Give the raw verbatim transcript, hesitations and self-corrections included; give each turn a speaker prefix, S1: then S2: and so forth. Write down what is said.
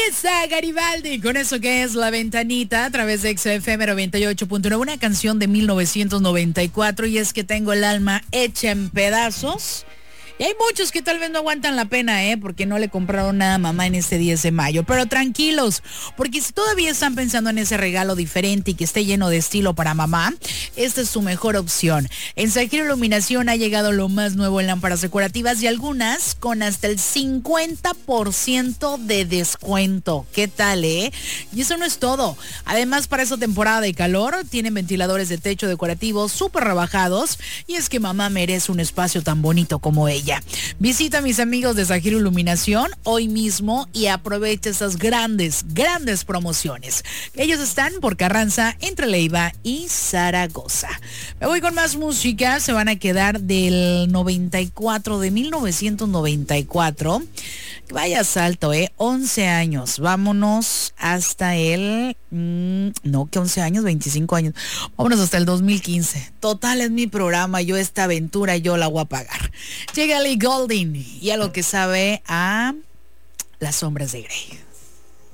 S1: está Garibaldi con eso que es La Ventanita a través de X F M noventa y ocho punto nueve, una canción de mil novecientos noventa y cuatro, y es que tengo el alma hecha en pedazos. Y hay muchos que tal vez no aguantan la pena, ¿eh? Porque no le compraron nada a mamá en este diez de mayo. Pero tranquilos, porque si todavía están pensando en ese regalo diferente y que esté lleno de estilo para mamá, esta es su mejor opción. En Zahir Iluminación ha llegado lo más nuevo en lámparas decorativas y algunas con hasta el cincuenta por ciento de descuento. ¿Qué tal, eh? Y eso no es todo. Además, para esta temporada de calor, tienen ventiladores de techo decorativos súper rebajados. Y es que mamá merece un espacio tan bonito como ella. Visita a mis amigos de Zahir Iluminación hoy mismo y aprovecha esas grandes, grandes promociones. Ellos están por Carranza, entre Leiva y Zaragoza. Me voy con más música. Se van a quedar del noventa y cuatro, de mil novecientos noventa y cuatro. Vaya salto, ¿eh? once años. Vámonos hasta el... Mmm, no, que once años, veinticinco años. Vámonos hasta el dos mil quince. Total, es mi programa. Yo esta aventura yo la voy a pagar. Llega Ellie Goulding y a lo que sabe a Las Sombras de Grey.